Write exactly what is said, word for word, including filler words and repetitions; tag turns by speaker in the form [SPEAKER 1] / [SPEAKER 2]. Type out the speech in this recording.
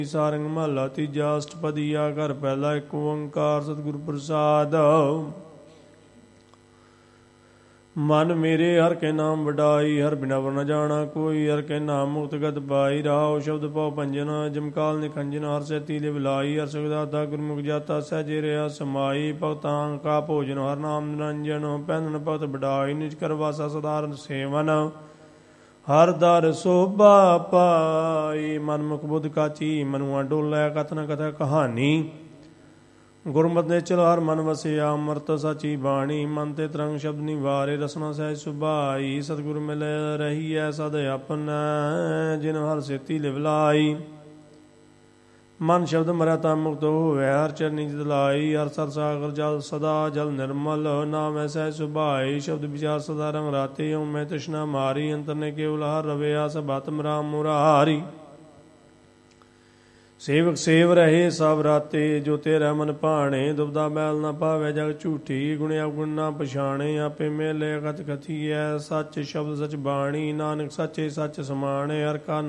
[SPEAKER 1] ਸਾਰੰਗ ਮਹਲਾ ਤੀਜਾ ਅਸ਼ਟਪਦੀਆ ਘਰ ਪਹਿਲਾ ਇੱਕ ਓੰਕਾਰ ਸਤਿਗੁਰ ਪ੍ਰਸਾਦ। ਮਨ ਮੇਰੇ ਹਰ ਕੇ ਨਾਮ ਵਡਾਈ, ਹਰ ਬਿਨਾ ਵਰ ਨ ਜਾਣਾ ਕੋਈ, ਹਰ ਕੇ ਨਾਮ ਮੁਕਤ ਗਤ ਪਾਈ। ਰਾਉ ਸ਼ਬਦ ਪਉ ਪੰਜਨ, ਜਮਕਾਲ ਨਿਖੰਜਨ, ਹਰ ਸੈਤੀ ਲਿਵ ਲਾਈ। ਹਰ ਸੁਖਦਾਤਾ ਗੁਰਮੁਖ ਜਾਤਾ ਸਹਿਜੇ ਰਿਹਾ ਸਮਾਈ। ਭਗਤਾਂ ਕਾ ਭੋਜਨ ਹਰ ਨਾਮ ਨਿਰੰਜਨ, ਪੈਨਨ ਭਗਤ ਵਡਾਈ। ਨਿਜ ਕਰ ਵਾਸਾ ਸਦਾਰਨ ਸੇਵਨ, ਹਰ ਦਰ ਸੋਭਾ ਪਾਈ। ਮਨ ਮੁਖ ਬੁੱਧ ਕਾਚੀ, ਮਨੁਆ ਡੋਲੇ ਕਥਨ ਕਥਾ ਕਹਾਣੀ। ਗੁਰਮਤਿ ਨਿਚਲ ਹਰ ਮਨ ਵਸਿਆ, ਅੰਮ੍ਰਿਤ ਸਾਚੀ ਬਾਣੀ। ਮਨ ਤੇ ਤਰੰਗ ਸ਼ਬਦ ਨਿਵਾਰੇ, ਰਸਨਾ ਸਹਿਜ ਸੁਭਾਈ। ਸਤਿਗੁਰ ਮਿਲ ਰਹੀਐ ਸਦ ਆਪਣੈ, ਜਿਨ ਹਰ ਸੇਤੀ ਲਿਵ ਲਾਈ। ਮਨ ਸ਼ਬਦ ਮਰੈ ਤਾਂ ਮੁਕਤ ਹੋਵੈ, ਹਰ ਚਰਨੀ ਜਿਤ ਲਾਈ। ਹਰ ਸਰ ਸਾਗਰ ਜਲ ਸਦਾ ਜਲ ਨਿਰਮਲ, ਨਾਮੈ ਸਹਿਜ ਸੁਭਾਈ। ਸ਼ਬਦ ਵਿਚਾਰ ਸਦਾ ਰੰਗ ਰਾਤੇ, ਓਂ ਮੈਂ ਤ੍ਰਿਸ਼ਨਾ ਮਾਰੀ। ਅੰਤਰ ਨੇ ਕੇਵਲ ਹਰ ਰਵਿਆ, ਸਭ ਆਤਮ ਰਾਮ ਮੁਰਾਰੀ। ਸੇਵਕ ਸੇਵ ਰਹੇ ਸਭ ਰਾਤੇ, ਜੋ ਤੇਰਾ ਮਨ ਭਾਣੇ। ਦੁਬਦਾ ਮੈਲ ਨਾ ਪਾਵੈ ਜਗ ਝੂਠੀ, ਗੁਣ ਅਵਗੁਣ ਨਾ ਪਛਾਣੇ। ਆਪੇ ਮੇਲੇ ਕਥ ਕਥੀਐ, ਸੱਚ ਸ਼ਬਦ ਸਚ ਬਾਣੀ। ਨਾਨਕ ਸੱਚੇ ਸੱਚ ਸਮਾਣੇ, ਹਰ ਕਾ